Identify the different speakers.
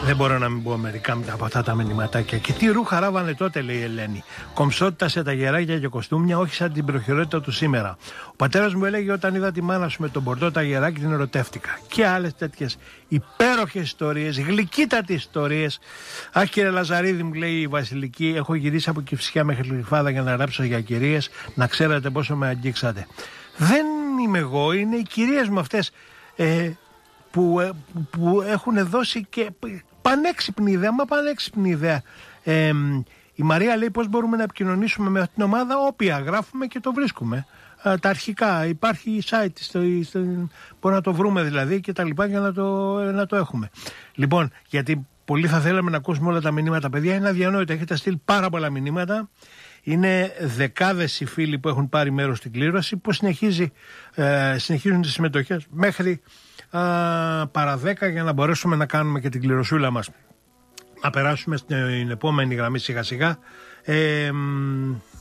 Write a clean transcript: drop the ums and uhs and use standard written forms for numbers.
Speaker 1: Δεν μπορώ να μην πω μερικά από αυτά τα μηνυματάκια. Και τι ρούχα ράβανε τότε, λέει η Ελένη. Κομψότητα σε τα γεράκια και κοστούμια, όχι σαν την προχειρότητα του σήμερα. Ο πατέρας μου έλεγε: όταν είδα τη μάνα σου με τον μπορτό τα γεράκι, την ερωτεύτηκα. Και άλλες τέτοιες υπέροχες ιστορίες, γλυκύτατες ιστορίες. Αχ, κύριε Λαζαρίδη, μου λέει η Βασιλική, έχω γυρίσει από Κηφισιά μέχρι Γλυφάδα για να γράψω για κυρίες. Να ξέρετε πόσο με αγγίξατε. Δεν είμαι εγώ, είναι οι κυρίες μου αυτές. Που έχουν δώσει και πανέξυπνη ιδέα, η Μαρία λέει πώς μπορούμε να επικοινωνήσουμε με την ομάδα, όποια γράφουμε και το βρίσκουμε. Τα αρχικά, υπάρχει site, μπορεί να το βρούμε δηλαδή και τα λοιπά για να το έχουμε. Λοιπόν, γιατί πολύ θα θέλαμε να ακούσουμε όλα τα μηνύματα, παιδιά, είναι αδιανόητο, έχετε στείλει πάρα πολλά μηνύματα. Είναι δεκάδες οι φίλοι που έχουν πάρει μέρος στην κλήρωση, που συνεχίζουν τις συμμετοχές μέχρι παρά 10 για να μπορέσουμε να κάνουμε και την κληρωσούλα μας. Να περάσουμε στην επόμενη γραμμή σιγά σιγά.